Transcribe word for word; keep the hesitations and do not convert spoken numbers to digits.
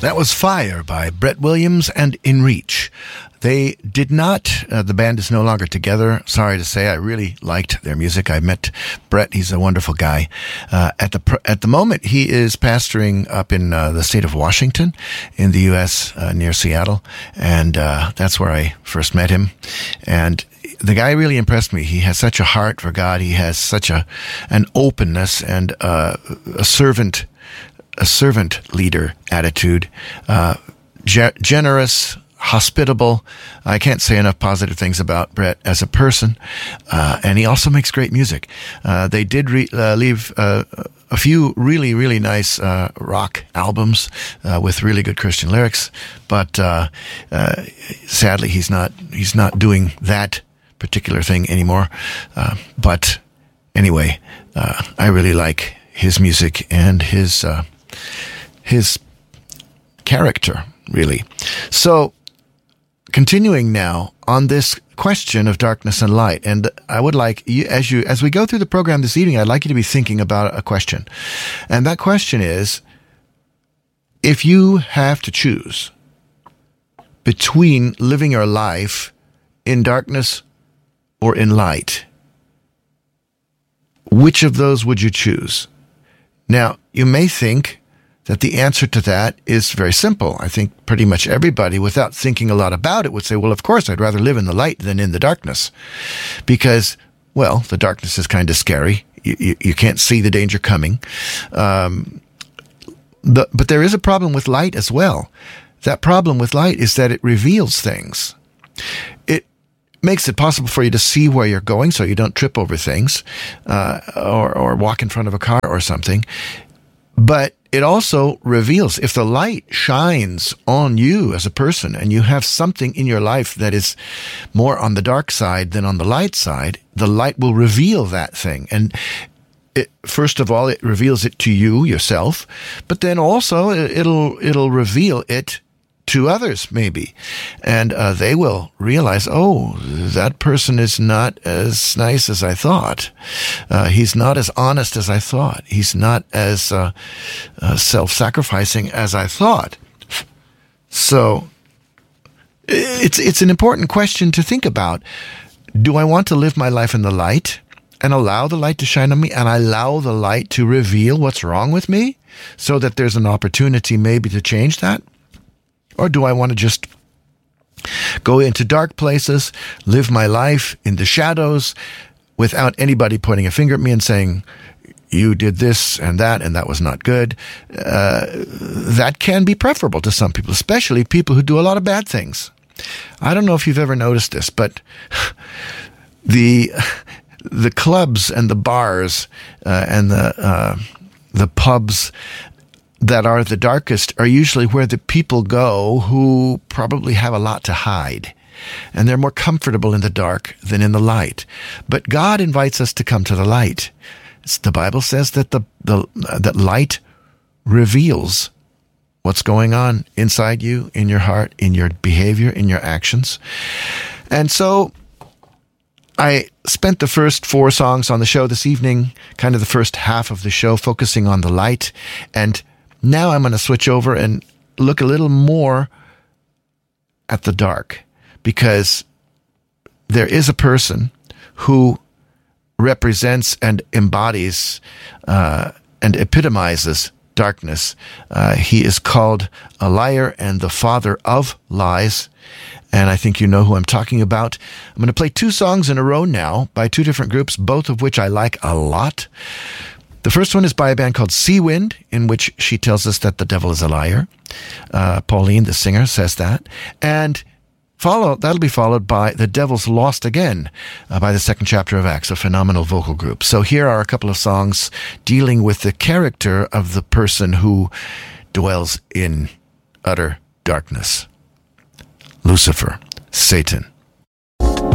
That was Fire by Brett Williams and In Reach. They did not, uh, the band is no longer together. Sorry to say, I really liked their music. I met Brett. He's a wonderful guy. Uh, at the, pr- at the moment, he is pastoring up in uh, the state of Washington in the U S, uh, near Seattle. And, uh, that's where I first met him. And the guy really impressed me. He has such a heart for God. He has such a, an openness and, uh, a servant, a servant leader attitude, uh, ge- generous, hospitable. I can't say enough positive things about Brett as a person. Uh, and he also makes great music. Uh, they did re- uh, leave, uh, a few really, really nice, uh, rock albums, uh, with really good Christian lyrics. But, uh, uh, sadly, he's not, he's not doing that particular thing anymore. Uh, but anyway, uh, I really like his music and his, uh, his character, really. So, continuing now on this question of darkness and light, and I would like you, as you, as we go through the program this evening, I'd like you to be thinking about a question. And that question is, if you have to choose between living your life in darkness or in light, which of those would you choose? Now, you may think that the answer to that is very simple. I think pretty much everybody, without thinking a lot about it, would say, well, of course, I'd rather live in the light than in the darkness. Because, well, the darkness is kind of scary. You, you, you can't see the danger coming. Um, the, but there is a problem with light as well. That problem with light is that it reveals things. It makes it possible for you to see where you're going so you don't trip over things, uh, or, or walk in front of a car or something. But it also reveals, if the light shines on you as a person and you have something in your life that is more on the dark side than on the light side, the light will reveal that thing. And it, first of all, it reveals it to you, yourself, but then also it'll, it'll reveal it to others, maybe. And uh, they will realize, oh, that person is not as nice as I thought. Uh, he's not as honest as I thought. He's not as uh, uh, self-sacrificing as I thought. So it's it's an important question to think about. Do I want to live my life in the light and allow the light to shine on me and allow the light to reveal what's wrong with me so that there's an opportunity maybe to change that? Or do I want to just go into dark places, live my life in the shadows without anybody pointing a finger at me and saying, you did this and that, and that was not good? Uh, that can be preferable to some people, especially people who do a lot of bad things. I don't know if you've ever noticed this, but the the clubs and the bars uh, and the uh, the pubs that are the darkest are usually where the people go who probably have a lot to hide. And they're more comfortable in the dark than in the light. But God invites us to come to the light. It's, the Bible says that the, the uh, that light reveals what's going on inside you, in your heart, in your behavior, in your actions. And so I spent the first four songs on the show this evening, kind of the first half of the show, focusing on the light. And now I'm going to switch over and look a little more at the dark, because there is a person who represents and embodies uh, and epitomizes darkness. Uh, he is called a liar and the father of lies. And I think you know who I'm talking about. I'm going to play two songs in a row now by two different groups, both of which I like a lot. The first one is by a band called Seawind, in which she tells us that the devil is a liar. Uh, Pauline, the singer, says that. And follow that'll be followed by The Devil's Lost Again, uh, by the second chapter of Acts, a phenomenal vocal group. So here are a couple of songs dealing with the character of the person who dwells in utter darkness. Lucifer, Satan.